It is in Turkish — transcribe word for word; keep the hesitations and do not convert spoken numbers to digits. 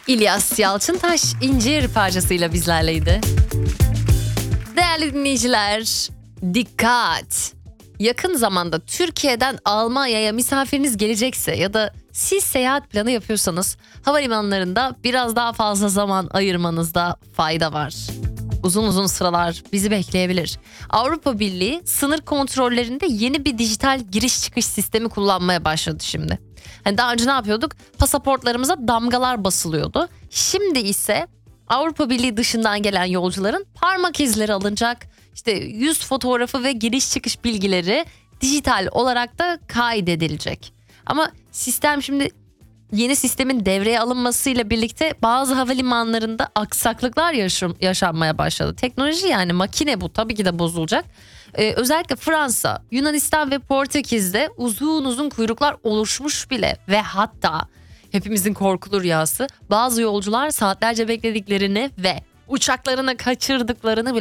İlyas Yalçıntaş incir parçasıyla bizlerleydi. Değerli dinleyiciler, dikkat! Yakın zamanda Türkiye'den Almanya'ya misafiriniz gelecekse ya da siz seyahat planı yapıyorsanız havalimanlarında biraz daha fazla zaman ayırmanızda fayda var. Uzun uzun sıralar bizi bekleyebilir. Avrupa Birliği sınır kontrollerinde yeni bir dijital giriş çıkış sistemi kullanmaya başladı şimdi. Yani daha önce ne yapıyorduk? Pasaportlarımıza damgalar basılıyordu. Şimdi ise Avrupa Birliği dışından gelen yolcuların parmak izleri alınacak. İşte yüz fotoğrafı ve giriş çıkış bilgileri dijital olarak da kaydedilecek. Ama sistem şimdi yeni sistemin devreye alınmasıyla birlikte bazı havalimanlarında aksaklıklar yaşam, yaşanmaya başladı. Teknoloji yani makine bu tabii ki de bozulacak. Ee, özellikle Fransa, Yunanistan ve Portekiz'de uzun uzun kuyruklar oluşmuş bile ve hatta hepimizin korkulu rüyası bazı yolcular saatlerce beklediklerini ve uçaklarını kaçırdıklarını bile